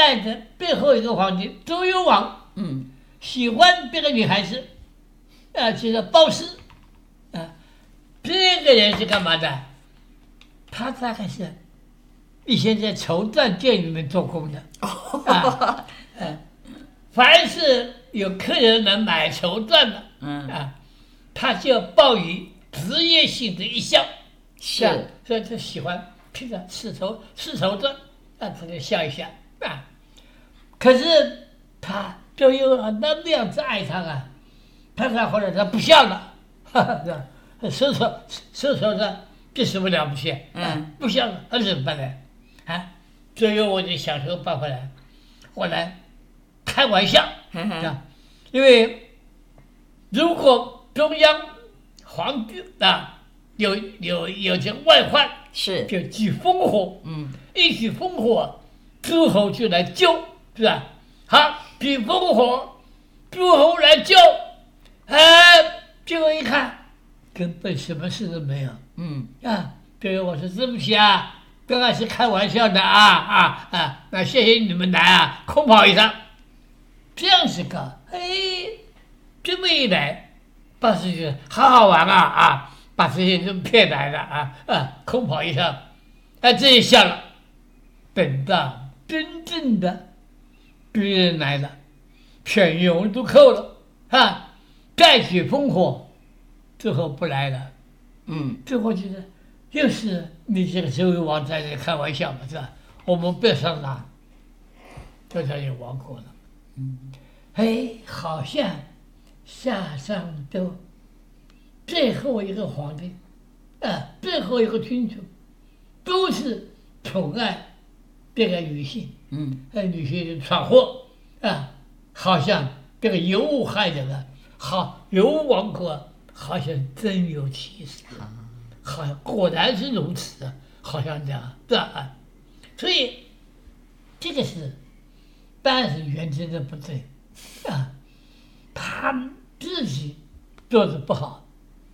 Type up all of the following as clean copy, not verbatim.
在的最后一个皇帝周幽王，喜欢这个女孩子，就是褒姒，这个人是干嘛的？他大概是以前在绸缎店里面做工的，凡是有客人来买绸缎的，他就要报以职业性的一笑，所以他喜欢披着丝绸缎，他就笑一笑啊。可是他周幽王那样子爱他啊，后来他不笑了，丝绸缎这什么了不起？不笑了，那怎么办呢？周幽王就想出个办法来，我来开玩笑，因为如果中央皇帝有这外患，就举烽火，一举烽火，诸侯就来救，是吧？好，举烽火，诸侯来救，结果一看，根本什么事都没有，对，我说对不起啊，刚才是开玩笑的那谢谢你们来啊，空跑一趟，这样子搞，这么一来，把事情好好玩把这些人骗来的空跑一趟，这一下了，等到真正的敌人来了，犬戎都扣了再举烽火，最后不来了，最后觉得又是你这个周幽王在这开玩笑嘛，是吧？我们不要上他，就他就亡国了。好像夏商周最后一个皇帝，最后一个君主，都是宠爱这个女性，女性闯祸好像这个尤物害人了，好尤物王国好像真有其事。好像果然是如此，好像这样，对吧？所以这个是，当然是元真的不对他自己做的不好，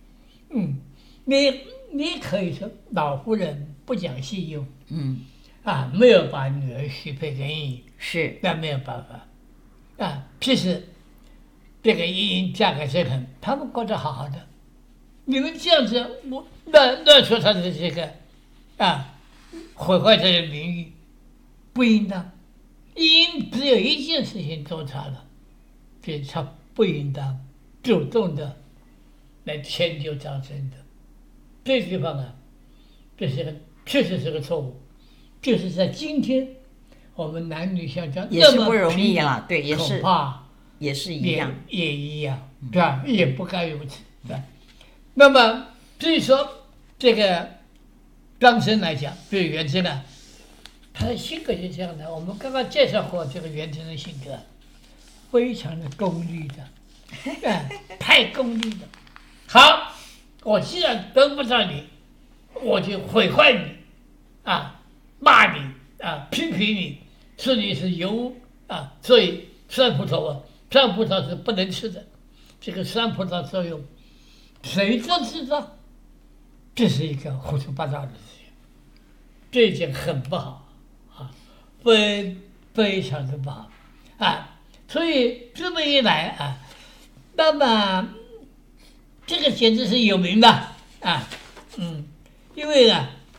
你可以说老夫人不讲信用，没有把女儿许配给你，那没有办法其实这个茵茵嫁给这个人，他们过得好好的。你们这样子，乱说他的这个毁坏他的名誉，不应当。因只有一件事情做差了，就是他不应当主动的来迁就张生的。这地方这是确实是个错误，就是在今天我们男女相交也是不容易了，对，也是， 恐怕也是一样， 也一样，对吧？也不该如此，对吧？那么至于说这个张生来讲，对元真他的性格是这样的。我们刚刚介绍过这个元真的性格，非常的功利的，太功利了。好，我既然得不到你，我就毁坏你，骂你，批评你，说你是尤所以酸葡萄是不能吃的。这个酸葡萄作用，谁都知道，这是一个胡说八道的事情，这一件很不好非常的不好所以这么一来那么这个简直是有名的因为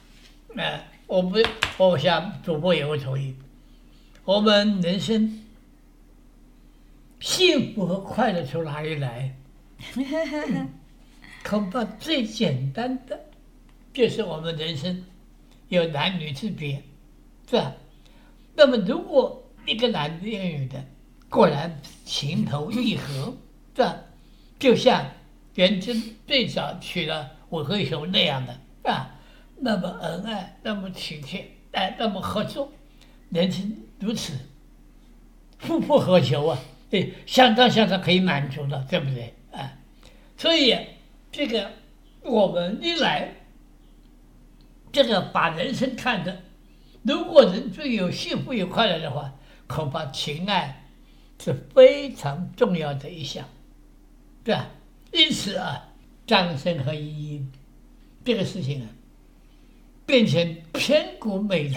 我想主播也会同意，我们人生幸福和快乐从哪里来？恐怕最简单的就是我们人生有男女之别，是吧？那么如果一个男的一个女的果然情投意合，是吧？就像元真最早娶了韦慧雄那样的那么恩爱，那么体贴，那么合作，人生如此，夫复何求相当可以满足的，对不对所以这个我们一来，这个把人生看得，如果人最有幸福有快乐的话，恐怕情爱是非常重要的一项，对吧？因此张生和茵茵这个事情变成千古美谈。